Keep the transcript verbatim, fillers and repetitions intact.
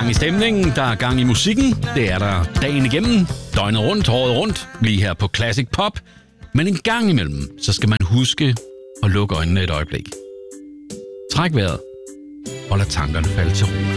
gang i stemningen, der er gang i musikken. Det er der dagen igennem, døgnet rundt, året rundt, lige her på Classic Pop. Men en gang imellem, så skal man huske at lukke øjnene et øjeblik. Træk vejret og lad tankerne falde til ro.